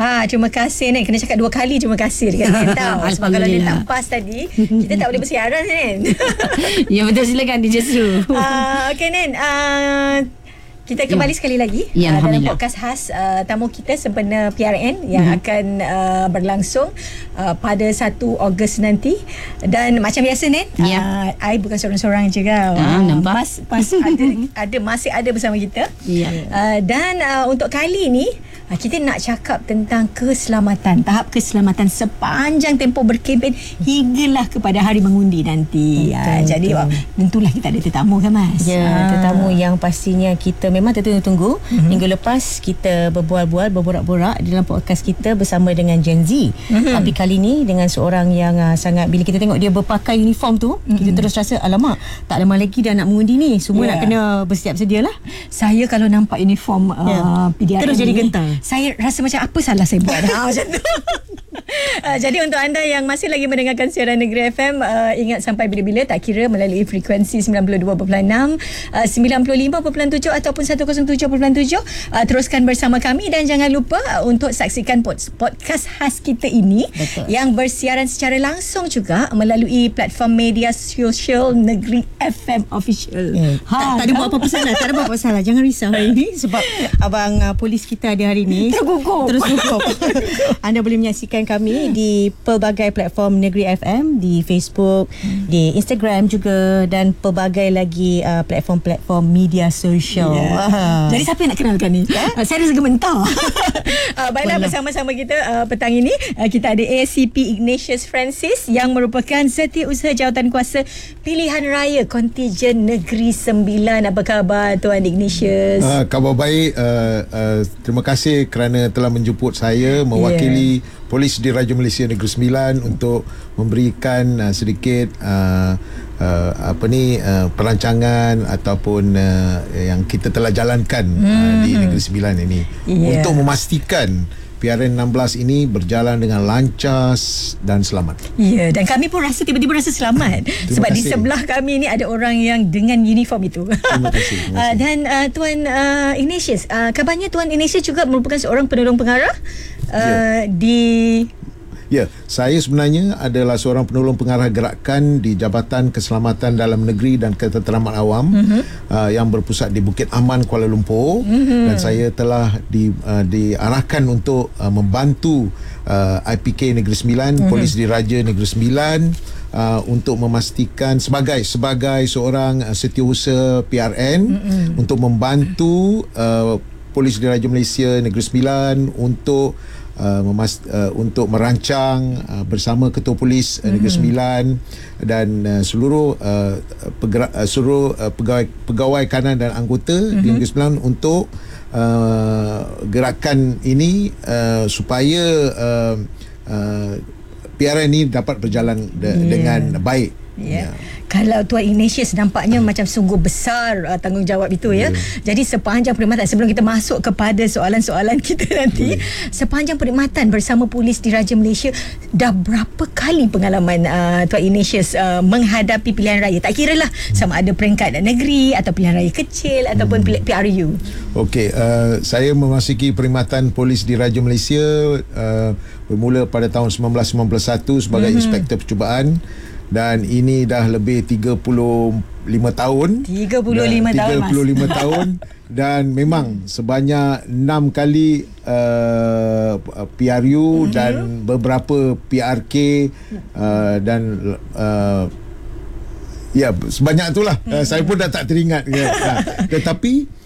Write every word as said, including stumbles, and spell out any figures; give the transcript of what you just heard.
Ha, terima kasih Nen. Kena cakap dua kali terima kasih dekat Nen tau. Sebab kalau dia tak pas tadi, kita tak boleh bersiaran Nen. Ya betul, silakan D J Su. Uh, okay Nen, uh, kita kembali ya. sekali lagi ya, uh, dalam podcast khas uh, tamu kita sempena P R N yang mm-hmm. akan uh, berlangsung uh, pada satu Ogos nanti. Dan macam biasa Nen, ya. uh, I bukan seorang-seorang je kau. Ah, uh, nampak. Mas, mas ada, ada masih ada bersama kita. Ya. Uh, dan uh, untuk kali ni uh, kita nak cakap tentang keselamatan, tahap keselamatan sepanjang tempoh berkempen hinggalah kepada hari mengundi nanti. Betul, uh, jadi betul. Tentulah kita ada tetamu kan Mas. Ya, uh. tetamu yang pastinya kita memang tertunggu-tunggu. Mm-hmm. Minggu lepas kita berbual-bual, berborak-borak dalam podcast kita bersama dengan Gen Z. Mm-hmm. Tapi kali ni dengan seorang yang uh, sangat, bila kita tengok dia berpakai uniform tu, mm-hmm. kita terus rasa alamak, tak lama lagi dah nak mengundi ni. Semua yeah. nak kena bersiap sedialah. Saya kalau nampak uniform uh, yeah. P D R N terus jadi gentar. Saya rasa macam apa salah saya buat. Ha, macam tu. Uh, jadi untuk anda yang masih lagi mendengarkan siaran Negeri F M, uh, ingat sampai bila-bila, tak kira melalui frekuensi sembilan puluh dua perpuluhan enam, uh, sembilan puluh lima perpuluhan tujuh ataupun seratus tujuh perpuluhan tujuh. Uh, teruskan bersama kami dan jangan lupa uh, untuk saksikan pod- podcast khas kita ini. Betul. Yang bersiaran secara langsung juga melalui platform media sosial Negeri F M Official. Yeah. Ha, tak, tak ada buat apa-apa salah, tak ada buat apa-apa salah. Jangan risau hari ini sebab abang uh, polis kita ada hari ini. Tergugup. Terus gugup. Anda boleh menyaksikan kami di pelbagai platform Negeri F M, di Facebook, hmm. di Instagram juga dan pelbagai lagi uh, platform-platform media sosial. Yeah. Uh. Jadi siapa yang nak kenalkan ni? Yeah? Uh, saya rasa gementar. uh, baiklah, bersama-sama kita uh, petang ini uh, kita ada A S C P Ignatius Francis yang merupakan Setiausaha Jawatan Kuasa Pilihan Raya Kontijen Negeri Sembilan. Apa khabar Tuan Ignatius? Uh, khabar baik. Uh, uh, terima kasih kerana telah menjemput saya mewakili yeah. Polis Diraja Malaysia Negeri Sembilan untuk memberikan uh, sedikit uh, uh, apa ni uh, perancangan ataupun uh, yang kita telah jalankan hmm. uh, di Negeri Sembilan ini yeah. untuk memastikan P R N enam belas ini berjalan dengan lancar dan selamat. Ya, dan kami pun rasa tiba-tiba rasa selamat sebab kasih. Di sebelah kami ni ada orang yang dengan uniform itu. Terima kasih. Terima kasih. Uh, dan uh, Tuan uh, Ignatius, uh, kabarnya Tuan Ignatius juga merupakan seorang penolong pengarah uh, ya. di Ya, saya sebenarnya adalah seorang penolong pengarah gerakan di Jabatan Keselamatan Dalam Negeri dan Ketenteraman Awam mm-hmm. uh, yang berpusat di Bukit Aman, Kuala Lumpur mm-hmm. dan saya telah di, uh, diarahkan untuk uh, membantu uh, I P K Negeri Sembilan, mm-hmm. Polis Diraja Negeri Sembilan uh, untuk memastikan sebagai sebagai seorang uh, setiausaha P R N mm-hmm. untuk membantu uh, Polis Diraja Malaysia Negeri Sembilan untuk Uh, memas- uh, untuk merancang uh, bersama Ketua Polis uh, Negeri Sembilan dan uh, seluruh uh, pegera- uh, seluruh uh, pegawai pegawai kanan dan anggota mm-hmm. di Negeri Sembilan untuk uh, gerakan ini uh, supaya uh, uh, P R N ini dapat berjalan de- yeah. dengan baik. Yeah. Yeah. Kalau Tuan Ignatius nampaknya uh. macam sungguh besar uh, tanggungjawab itu yeah. ya. Jadi sepanjang perkhidmatan, sebelum kita masuk kepada soalan-soalan kita nanti, yeah. sepanjang perkhidmatan bersama Polis Diraja Malaysia, dah berapa kali pengalaman uh, Tuan Ignatius uh, menghadapi pilihan raya? Tak kira lah hmm. sama ada peringkat negeri atau pilihan raya kecil ataupun hmm. P R U. Okey, uh, saya memasuki perkhidmatan Polis Diraja Malaysia uh, bermula pada tahun sembilan belas sembilan puluh satu sebagai hmm. inspektor percubaan. Dan ini dah lebih tiga puluh lima tahun. tiga puluh lima tahun, tiga puluh lima tahun. Dan memang sebanyak enam kali uh, P R U mm-hmm. dan beberapa P R K uh, dan uh, ya sebanyak itulah. Mm-hmm. Uh, saya pun dah tak teringat. Ya. uh, tetapi